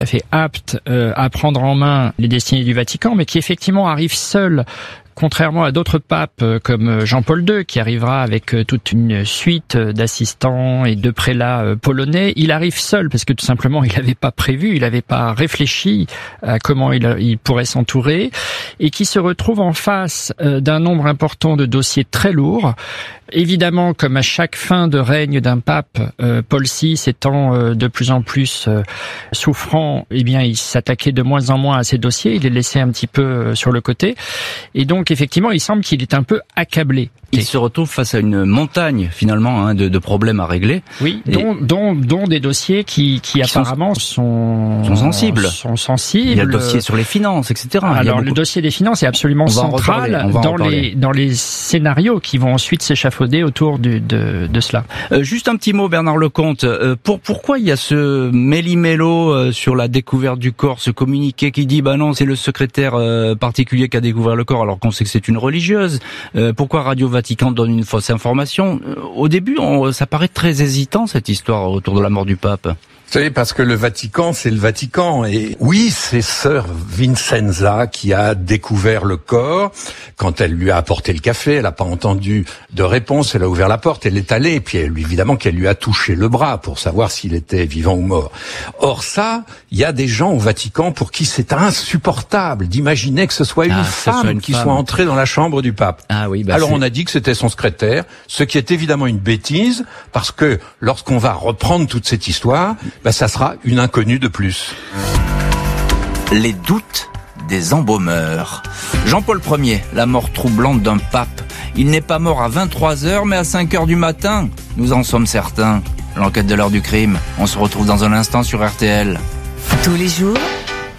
fait apte à prendre en main les destinées du Vatican, mais qui effectivement arrive seul. Contrairement à d'autres papes comme Jean-Paul II, qui arrivera avec toute une suite d'assistants et de prélats polonais, il arrive seul parce que tout simplement il n'avait pas prévu, il n'avait pas réfléchi à comment il pourrait s'entourer, et qui se retrouve en face d'un nombre important de dossiers très lourds. Évidemment, comme à chaque fin de règne d'un pape, Paul VI étant de plus en plus souffrant, eh bien, il s'attaquait de moins en moins à ces dossiers, il les laissait un petit peu sur le côté, et donc effectivement, il semble qu'il est un peu accablé. Il se retrouve face à une montagne finalement de problèmes à régler. Oui, dont des dossiers qui apparemment sont sensibles. Il y a le dossier sur les finances, etc. Alors le dossier des finances est absolument central dans les scénarios qui vont ensuite s'échafauder autour de cela. Juste un petit mot, Bernard Lecomte. Pourquoi il y a ce méli-mélo sur la découverte du corps, ce communiqué qui dit non, c'est le secrétaire particulier qui a découvert le corps alors qu'on sait que c'est une religieuse. Pourquoi Radio Vatican donne une fausse information? Au début, ça paraît très hésitant cette histoire autour de la mort du pape. Vous savez, parce que le Vatican, c'est le Vatican. Et oui, c'est sœur Vincenza qui a découvert le corps. Quand elle lui a apporté le café, elle n'a pas entendu de réponse, elle a ouvert la porte, elle est allée, et puis évidemment qu'elle lui a touché le bras pour savoir s'il était vivant ou mort. Or ça, il y a des gens au Vatican pour qui c'est insupportable d'imaginer que ce soit une femme qui soit entrée dans la chambre du pape. Alors on a dit que c'était son secrétaire, ce qui est évidemment une bêtise, parce que lorsqu'on va reprendre toute cette histoire, ça sera une inconnue de plus. Les doutes des embaumeurs. Jean-Paul Ier, la mort troublante d'un pape. Il n'est pas mort à 23h, mais à 5h du matin. Nous en sommes certains. L'enquête de l'heure du crime. On se retrouve dans un instant sur RTL. Tous les jours,